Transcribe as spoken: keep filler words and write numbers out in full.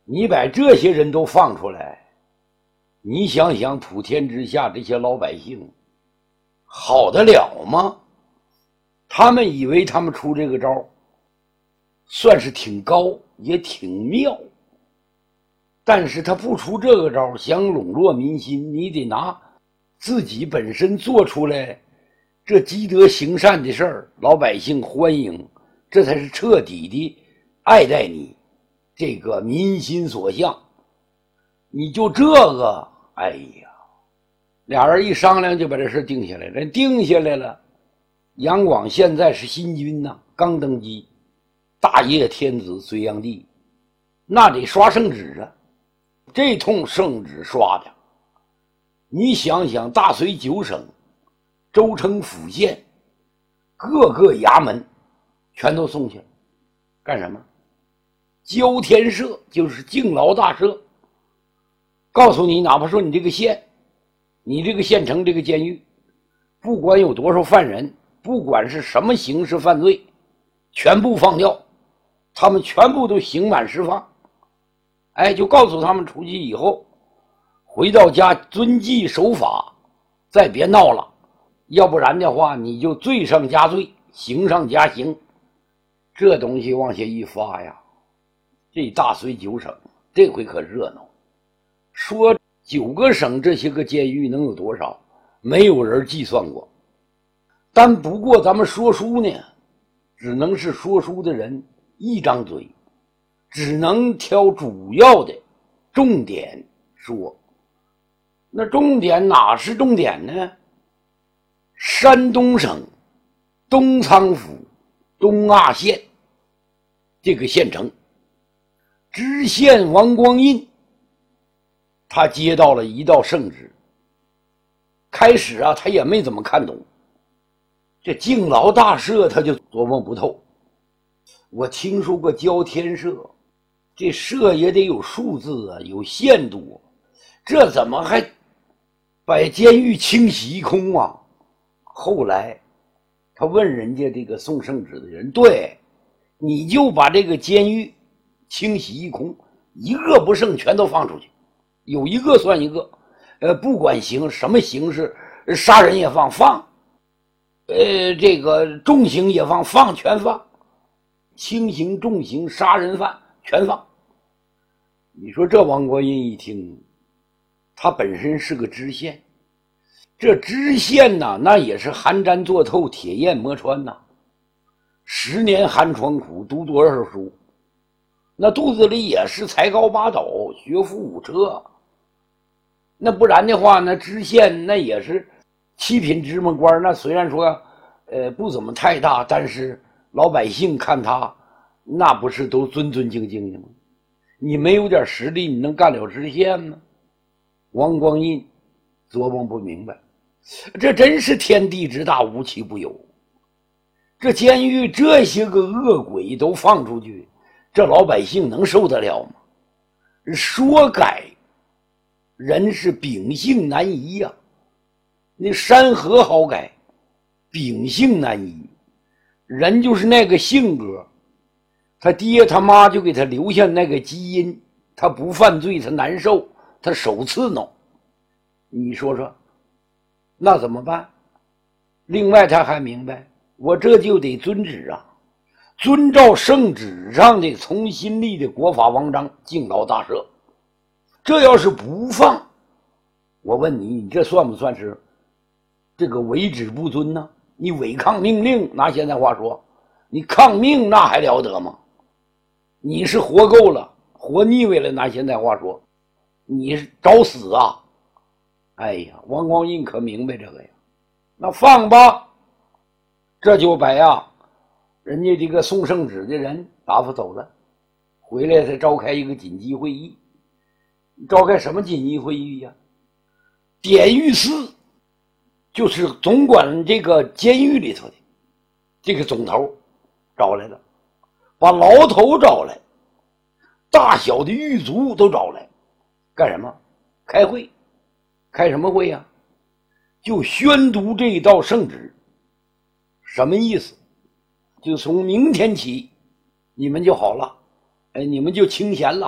你把这些人都放出来，你想想普天之下这些老百姓好得了吗？他们以为他们出这个招算是挺高也挺妙，但是他不出这个招，想笼络民心，你得拿自己本身做出来这积德行善的事儿，老百姓欢迎，这才是彻底的爱戴你，这个民心所向。你就这个，哎呀，俩人一商量就把这事定下来了。定下来了，杨广现在是新君呐、啊，刚登基，大业天子隋炀帝，那得刷圣旨啊。这通圣旨刷的，你想想，大隋九省、州城府县各个衙门全都送去了，干什么？交天赦，就是敬牢大赦，告诉你，哪怕说你这个县，你这个县城这个监狱，不管有多少犯人，不管是什么刑事犯罪，全部放掉，他们全部都刑满释放。哎，就告诉他们出去以后回到家遵纪守法，再别闹了，要不然的话你就罪上加罪，刑上加刑。这东西往下一发呀，这大隋九省这回可热闹。说九个省这些个监狱能有多少，没有人计算过。但不过咱们说书呢，只能是说书的人一张嘴，只能挑主要的重点说。那重点哪是重点呢？山东省东仓府东阿县这个县城，知县王光印他接到了一道圣旨。开始啊他也没怎么看懂，这敬牢大赦他就琢磨不透。我听说过交天赦，这赦也得有数字啊，有限度，这怎么还把监狱清洗一空啊？后来他问人家这个送圣旨的人，对，你就把这个监狱清洗一空，一个不剩全都放出去，有一个算一个，呃，不管刑什么形式，杀人也放放，呃，这个重刑也放放全放，轻刑重刑杀人犯全放。你说这王国印一听，他本身是个知县，这知县呐，那也是寒毡坐透，铁砚磨穿呐，十年寒窗苦，读多少书，那肚子里也是才高八斗，学富五车。那不然的话，那知县那也是七品芝麻官，那虽然说呃不怎么太大，但是老百姓看他那不是都尊尊敬敬的吗？你没有点实力，你能干了知县吗？王光印琢磨不明白，这真是天地之大，无奇不有。这监狱这些个恶鬼都放出去，这老百姓能受得了吗？说改人是秉性难移呀、啊，那山河好改，秉性难移。人就是那个性格，他爹他妈就给他留下那个基因，他不犯罪他难受，他手刺挠。你说说那怎么办？另外他还明白，我这就得遵旨啊，遵照圣旨上的从新立的国法王章，敬牢大赦。这要是不放，我问你，你这算不算是这个违旨不遵呢？你违抗命令，拿现在话说，你抗命那还了得吗？你是活够了，活腻歪了，拿现在话说，你是找死啊！哎呀，王光印可明白这个呀，那放吧。这就把呀人家这个送圣旨的人打发走了，回来才召开一个紧急会议。召开什么紧急会议呀？典狱司就是总管这个监狱里头的这个总头找来了，把牢头找来，大小的狱卒都找来，干什么？开会。开什么会呀？就宣读这道圣旨。什么意思？就从明天起你们就好了，哎，你们就清闲了。